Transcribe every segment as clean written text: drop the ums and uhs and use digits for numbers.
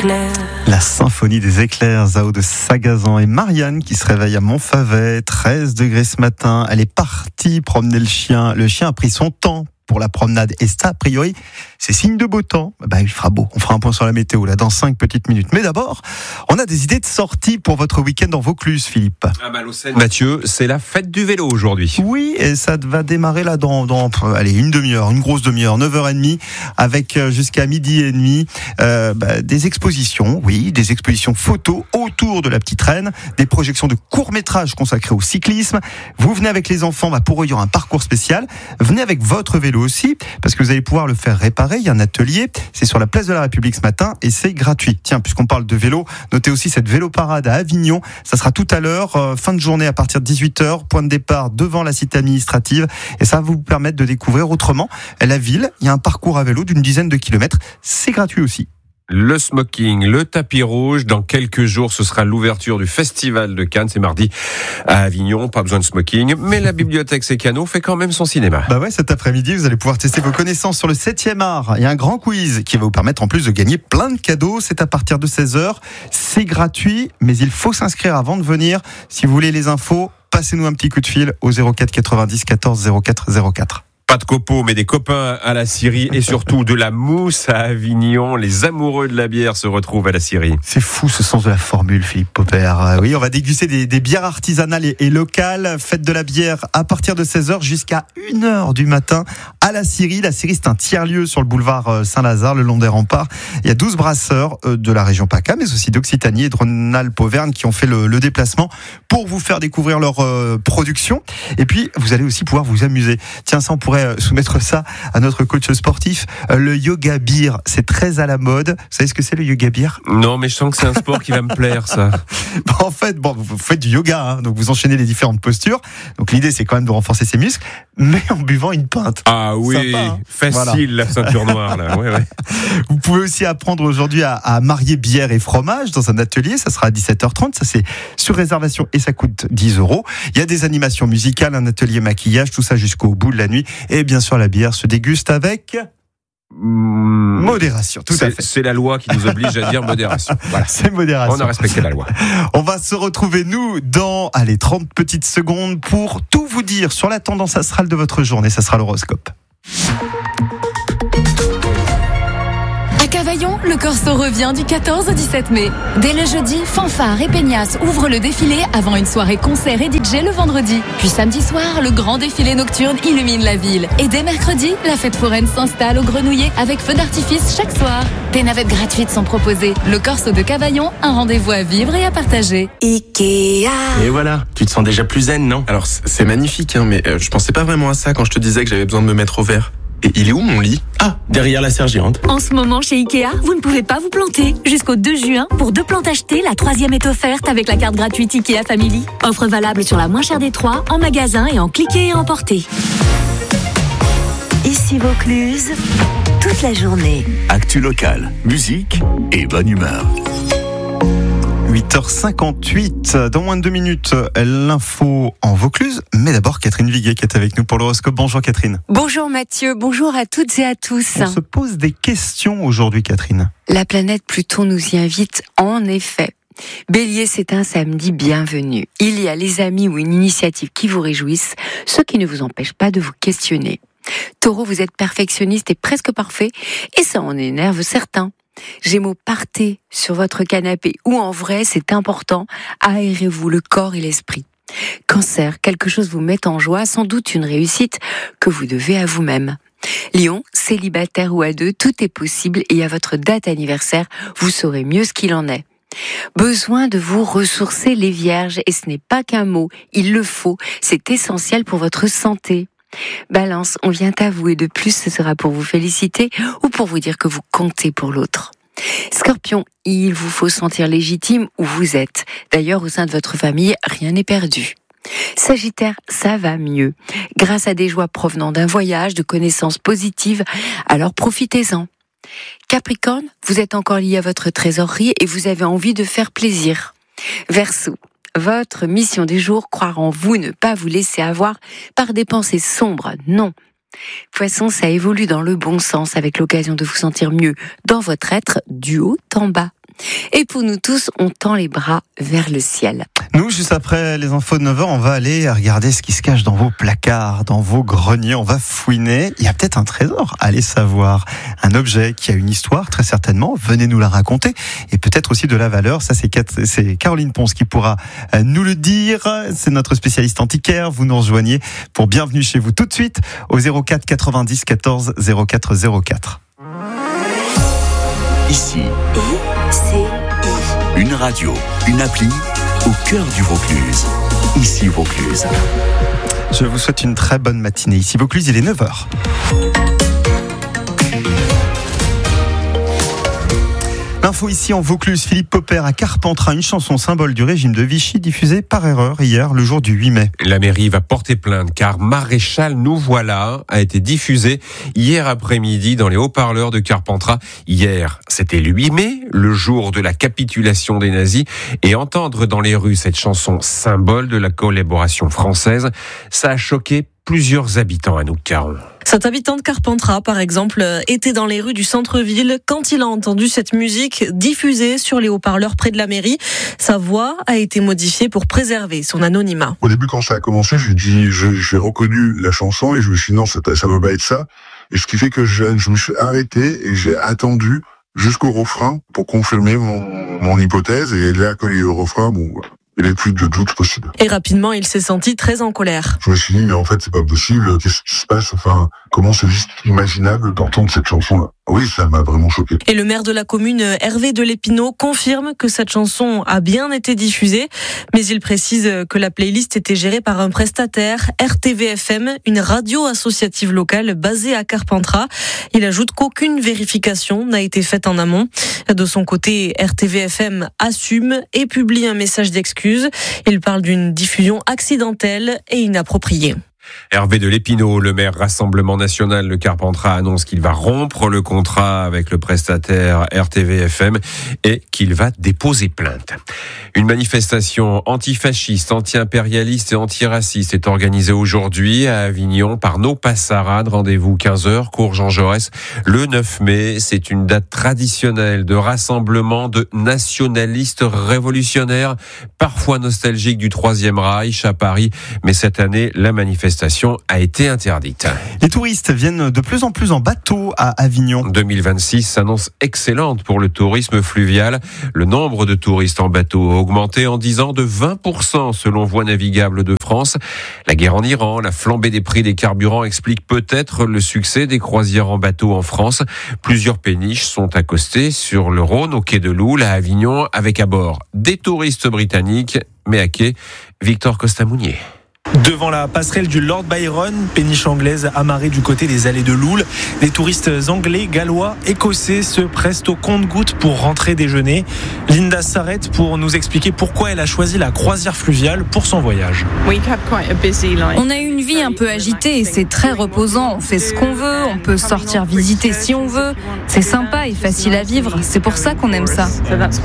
éclairs. La symphonie des éclairs, Zao de Sagazan et Marianne qui se réveille à Montfavet, 13 degrés ce matin. Elle est partie promener le chien. Le chien a pris son temps pour la promenade et ça, a priori, c'est signe de beau temps. Il fera beau. On fera un point sur la météo là dans 5 petites minutes. Mais d'abord, on a des idées de sortie pour votre week-end en Vaucluse, Philippe. Mathieu, c'est la fête du vélo aujourd'hui. Oui, et ça va démarrer là dans une demi-heure, une grosse demi-heure, 9h30, avec jusqu'à 12h30, des expositions, des expositions photos autour de la petite reine, des projections de courts-métrages consacrés au cyclisme. Vous venez avec les enfants, pour eux, il y aura un parcours spécial. Venez avec votre vélo aussi, parce que vous allez pouvoir le faire réparer. Il y a un atelier, c'est sur la place de la République ce matin et c'est gratuit. Tiens, puisqu'on parle de vélo, notez aussi cette vélo parade à Avignon. Ça sera tout à l'heure, fin de journée à partir de 18h, point de départ devant la cité administrative et ça va vous permettre de découvrir autrement la ville. Il y a un parcours à vélo d'une dizaine de kilomètres. C'est gratuit aussi. Le smoking, le tapis rouge. Dans quelques jours, ce sera l'ouverture du Festival de Cannes. C'est mardi à Avignon. Pas besoin de smoking. Mais la bibliothèque C'est Canot fait quand même son cinéma. Cet après-midi, vous allez pouvoir tester vos connaissances sur le 7e art. Il y a un grand quiz qui va vous permettre en plus de gagner plein de cadeaux. C'est à partir de 16h. C'est gratuit, mais il faut s'inscrire avant de venir. Si vous voulez les infos, passez-nous un petit coup de fil au 04 90 14 04 04. Pas de copeaux, mais des copains à la Syrie et surtout de la mousse à Avignon. Les amoureux de la bière se retrouvent à la Syrie. C'est fou ce sens de la formule, Philippe Popper. Oui, on va déguster des bières artisanales et locales. Fête de la bière à partir de 16h jusqu'à 1h du matin à la Syrie. La Syrie, c'est un tiers-lieu sur le boulevard Saint-Lazare, le long des remparts. Il y a 12 brasseurs de la région PACA, mais aussi d'Occitanie et de Rhône-Alpes-Auvergne qui ont fait le déplacement pour vous faire découvrir leur production. Et puis, vous allez aussi pouvoir vous amuser. Tiens, ça, on pourrait soumettre ça à notre coach sportif. Le yoga beer, c'est très à la mode. Vous savez ce que c'est le yoga beer ? Non, mais je sens que c'est un sport qui va me plaire, ça. En fait, vous faites du yoga, donc vous enchaînez les différentes postures. Donc l'idée, c'est quand même de renforcer ses muscles, mais en buvant une pinte. Ah oui, sympa, facile, voilà. La ceinture noire, là. Ouais. Vous pouvez aussi apprendre aujourd'hui à marier bière et fromage dans un atelier. Ça sera à 17h30. Ça, c'est sur réservation et ça coûte 10 €. Il y a des animations musicales, un atelier maquillage, tout ça jusqu'au bout de la nuit. Et bien sûr, la bière se déguste avec modération. Tout à fait. C'est la loi qui nous oblige à dire modération. Voilà. C'est modération. On a respecté la loi. On va se retrouver, nous, dans 30 petites secondes pour tout vous dire sur la tendance astrale de votre journée. Ça sera l'horoscope. À Cavaillon, le Corso revient du 14 au 17 mai. Dès le jeudi, Fanfare et Peignasse ouvrent le défilé avant une soirée concert et DJ le vendredi. Puis samedi soir, le grand défilé nocturne illumine la ville. Et dès mercredi, la fête foraine s'installe au Grenouillet avec feu d'artifice chaque soir. Des navettes gratuites sont proposées. Le Corso de Cavaillon, un rendez-vous à vivre et à partager. Ikea. Et voilà, tu te sens déjà plus zen, non ? Alors c'est magnifique, mais je pensais pas vraiment à ça quand je te disais que j'avais besoin de me mettre au vert. Et il est où mon lit ? Ah, derrière la serre géante. En ce moment, chez Ikea, vous ne pouvez pas vous planter. Jusqu'au 2 juin, pour 2 plantes achetées, la 3e est offerte avec la carte gratuite Ikea Family. Offre valable sur la moins chère des 3, en magasin et en cliquer et emporter. Ici Vaucluse, toute la journée. Actu locale, musique et bonne humeur. 8h58, dans moins de 2 minutes, l'info en Vaucluse. Mais d'abord, Catherine Viguet qui est avec nous pour l'horoscope. Bonjour Catherine. Bonjour Mathieu, bonjour à toutes et à tous. On se pose des questions aujourd'hui Catherine. La planète Pluton nous y invite en effet. Bélier, c'est un samedi bienvenu. Il y a les amis ou une initiative qui vous réjouissent, ce qui ne vous empêche pas de vous questionner. Taureau, vous êtes perfectionniste et presque parfait, et ça en énerve certains. Gémeaux, partez sur votre canapé ou en vrai, c'est important, aérez-vous le corps et l'esprit. Cancer, quelque chose vous met en joie, sans doute une réussite que vous devez à vous-même. Lion, célibataire ou à deux, tout est possible et à votre date anniversaire, vous saurez mieux ce qu'il en est. Besoin de vous ressourcer les vierges, et ce n'est pas qu'un mot, il le faut, c'est essentiel pour votre santé. Balance, on vient à vous et de plus ce sera pour vous féliciter ou pour vous dire que vous comptez pour l'autre. Scorpion, il vous faut sentir légitime où vous êtes. D'ailleurs, au sein de votre famille, rien n'est perdu. Sagittaire, ça va mieux. Grâce à des joies provenant d'un voyage, de connaissances positives, alors profitez-en. Capricorne, vous êtes encore lié à votre trésorerie et vous avez envie de faire plaisir. Verseau, votre mission du jour, croire en vous, ne pas vous laisser avoir par des pensées sombres, non. Poisson, ça évolue dans le bon sens avec l'occasion de vous sentir mieux dans votre être du haut en bas. Et pour nous tous, on tend les bras vers le ciel. Nous, juste après les infos de 9h, on va aller regarder ce qui se cache dans vos placards, dans vos greniers. On va fouiner. Il y a peut-être un trésor. Allez savoir. Un objet qui a une histoire, très certainement. Venez nous la raconter. Et peut-être aussi de la valeur. Ça, c'est Caroline Ponce qui pourra nous le dire. C'est notre spécialiste antiquaire. Vous nous rejoignez pour Bienvenue chez vous tout de suite au 04 90 14 04 04. Ici, une radio, une appli au cœur du Vaucluse. Ici Vaucluse. Je vous souhaite une très bonne matinée. Ici Vaucluse, il est 9h. L'info ici en Vaucluse, Philippe Popper à Carpentras, une chanson symbole du régime de Vichy diffusée par erreur hier, le jour du 8 mai. La mairie va porter plainte car Maréchal nous voilà a été diffusé hier après-midi dans les haut-parleurs de Carpentras. Hier, c'était le 8 mai, le jour de la capitulation des nazis, et entendre dans les rues cette chanson symbole de la collaboration française, ça a choqué plusieurs habitants à Noucaron. Cet habitant de Carpentras, par exemple, était dans les rues du centre-ville quand il a entendu cette musique diffusée sur les haut-parleurs près de la mairie. Sa voix a été modifiée pour préserver son anonymat. Au début, quand ça a commencé, j'ai reconnu la chanson et je me suis dit non, ça ne va pas être ça. Et ce qui fait que je me suis arrêté et j'ai attendu jusqu'au refrain pour confirmer mon hypothèse. Et là, quand il y a eu le refrain, il n'y avait plus de doute possible. Et rapidement, il s'est senti très en colère. Je me suis dit, mais en fait, c'est pas possible. Qu'est-ce qui se passe? Enfin, comment c'est juste imaginable d'entendre cette chanson-là? Oui, ça m'a vraiment choqué. Et le maire de la commune, Hervé Delépinaud, confirme que cette chanson a bien été diffusée, mais il précise que la playlist était gérée par un prestataire, RTV-FM, une radio associative locale basée à Carpentras. Il ajoute qu'aucune vérification n'a été faite en amont. De son côté, RTV-FM assume et publie un message d'excuse. Il parle d'une diffusion accidentelle et inappropriée. Hervé Delépinaud, le maire Rassemblement National de Carpentras, annonce qu'il va rompre le contrat avec le prestataire RTV-FM et qu'il va déposer plainte. Une manifestation antifasciste, anti-impérialiste et antiraciste est organisée aujourd'hui à Avignon par nos Passarades. Rendez-vous 15h, cours Jean Jaurès. Le 9 mai, c'est une date traditionnelle de rassemblement de nationalistes révolutionnaires, parfois nostalgiques du Troisième Reich à Paris. Mais cette année, la manifestation a été interdite. Les touristes viennent de plus en plus en bateau à Avignon. 2026 s'annonce excellente pour le tourisme fluvial. Le nombre de touristes en bateau a augmenté en 10 ans de 20% selon Voies navigables de France. La guerre en Iran, la flambée des prix des carburants expliquent peut-être le succès des croisières en bateau en France. Plusieurs péniches sont accostées sur le Rhône, au quai de Loul, à Avignon, avec à bord des touristes britanniques, mais à quai, Victor Costamounier. Devant la passerelle du Lord Byron, péniche anglaise amarrée du côté des allées de Loul, les touristes anglais, gallois, écossais se pressent au compte-gouttes pour rentrer déjeuner. Linda s'arrête pour nous expliquer pourquoi elle a choisi la croisière fluviale pour son voyage. On a une vie un peu agitée et c'est très reposant. On fait ce qu'on veut, on peut sortir visiter si on veut. C'est sympa et facile à vivre, c'est pour ça qu'on aime ça.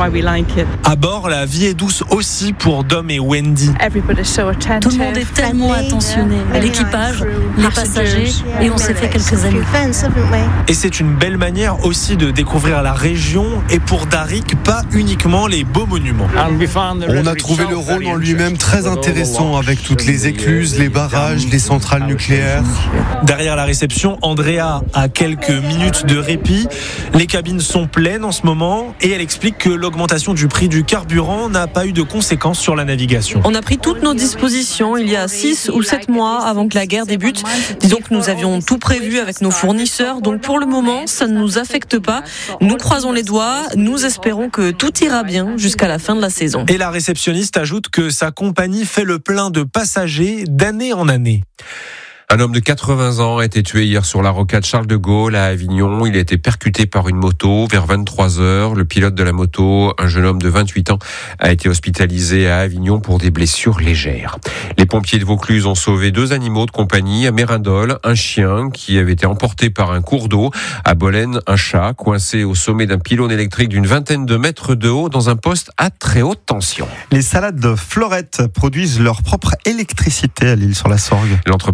À bord, la vie est douce aussi pour Dom et Wendy. Tout le monde est tellement attentionné, l'équipage, les passagers, et on s'est fait quelques amis. Et c'est une belle manière aussi de découvrir la région, et pour Darik, pas uniquement les beaux monuments. On a trouvé le Rhône en lui-même très intéressant, avec toutes les écluses, les barrages, les centrales nucléaires. Derrière la réception, Andrea a quelques minutes de répit. Les cabines sont pleines en ce moment, et elle explique que l'augmentation du prix du carburant n'a pas eu de conséquences sur la navigation. On a pris toutes nos dispositions il y a 6 ou 7 mois avant que la guerre débute. Disons que nous avions tout prévu avec nos fournisseurs, donc pour le moment, ça ne nous affecte pas. Nous croisons les doigts, nous espérons que tout ira bien jusqu'à la fin de la saison. Et la réceptionniste ajoute que sa compagnie fait le plein de passagers d'année en année. Un homme de 80 ans a été tué hier sur la rocade Charles de Gaulle à Avignon. Il a été percuté par une moto vers 23h. Le pilote de la moto, un jeune homme de 28 ans, a été hospitalisé à Avignon pour des blessures légères. Les pompiers de Vaucluse ont sauvé 2 animaux de compagnie. À Mérindol, un chien qui avait été emporté par un cours d'eau. À Bolène, un chat coincé au sommet d'un pylône électrique d'une vingtaine de mètres de haut dans un poste à très haute tension. Les salades Florette produisent leur propre électricité à l'île sur la Sorgue. L'entreprise Florette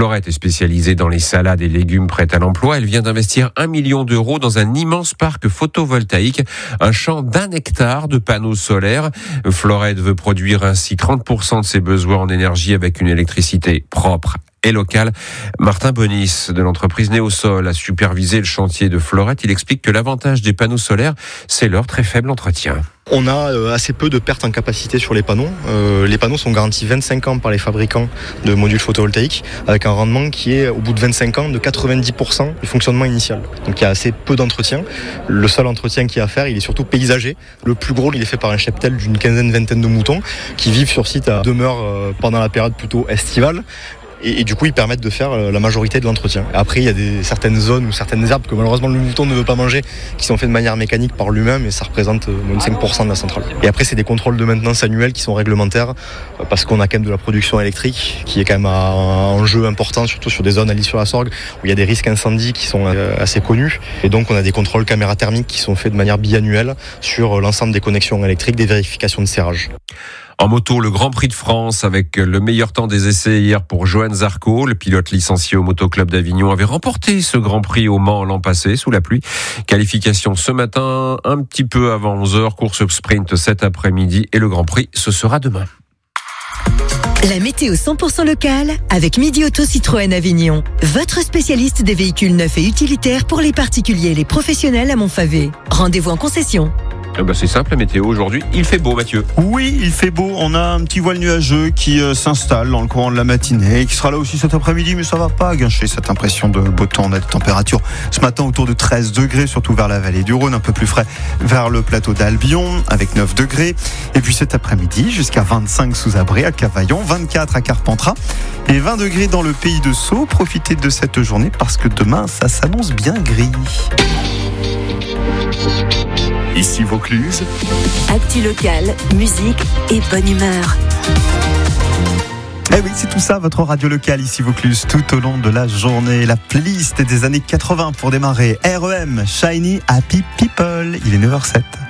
Florette est spécialisée dans les salades et légumes prêts à l'emploi. Elle vient d'investir 1 million d'euros dans un immense parc photovoltaïque, un champ d'1 hectare de panneaux solaires. Florette veut produire ainsi 30% de ses besoins en énergie avec une électricité propre et locale. Martin Bonis de l'entreprise Néosol a supervisé le chantier de Florette. Il explique que l'avantage des panneaux solaires, c'est leur très faible entretien. On a assez peu de pertes en capacité sur les panneaux. Les panneaux sont garantis 25 ans par les fabricants de modules photovoltaïques avec un rendement qui est au bout de 25 ans de 90% du fonctionnement initial. Donc il y a assez peu d'entretien. Le seul entretien qu'il y a à faire, il est surtout paysager. Le plus gros, il est fait par un cheptel d'une vingtaine de moutons qui vivent sur site à demeure pendant la période plutôt estivale. Et du coup, ils permettent de faire la majorité de l'entretien. Après, il y a certaines zones ou certaines herbes que malheureusement le mouton ne veut pas manger, qui sont faites de manière mécanique par lui-même, et ça représente moins de 5% de la centrale. Et après, c'est des contrôles de maintenance annuels qui sont réglementaires, parce qu'on a quand même de la production électrique, qui est quand même un enjeu important, surtout sur des zones à l'Isle-sur-la-Sorgue, où il y a des risques incendies qui sont assez connus. Et donc, on a des contrôles caméras thermiques qui sont faits de manière biannuelle sur l'ensemble des connexions électriques, des vérifications de serrage. En moto, le Grand Prix de France avec le meilleur temps des essais hier pour Johan Zarco. Le pilote licencié au Motoclub d'Avignon avait remporté ce Grand Prix au Mans l'an passé sous la pluie. Qualification ce matin, un petit peu avant 11h, course sprint cet après-midi et le Grand Prix, ce sera demain. La météo 100% locale avec Midi Auto Citroën Avignon. Votre spécialiste des véhicules neufs et utilitaires pour les particuliers et les professionnels à Montfavet. Rendez-vous en concession. C'est simple, la météo aujourd'hui, il fait beau, Mathieu. Oui, il fait beau, on a un petit voile nuageux qui s'installe dans le courant de la matinée, qui sera là aussi cet après-midi, mais ça va pas gâcher cette impression de beau temps. On a des températures ce matin autour de 13 degrés, surtout vers la vallée du Rhône, un peu plus frais vers le plateau d'Albion, avec 9 degrés. Et puis cet après-midi, jusqu'à 25 sous Abré à Cavaillon, 24 à Carpentras et 20 degrés dans le pays de Sceaux. Profitez de cette journée parce que demain, ça s'annonce bien gris. Ici Vaucluse. Actu local, musique et bonne humeur. Eh oui, c'est tout ça, votre radio locale ici Vaucluse, tout au long de la journée. La playlist des années 80 pour démarrer. REM, Shiny Happy People. Il est 9h07.